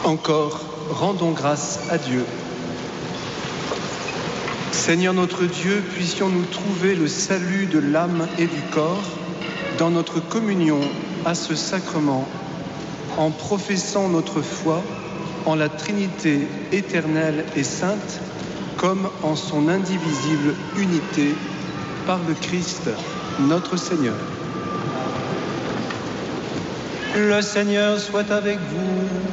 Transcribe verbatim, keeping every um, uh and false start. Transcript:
Encore, rendons grâce à Dieu. Seigneur notre Dieu, puissions-nous trouver le salut de l'âme et du corps dans notre communion à ce sacrement, en professant notre foi en la Trinité éternelle et sainte, comme en son indivisible unité, par le Christ, notre Seigneur. Le Seigneur soit avec vous.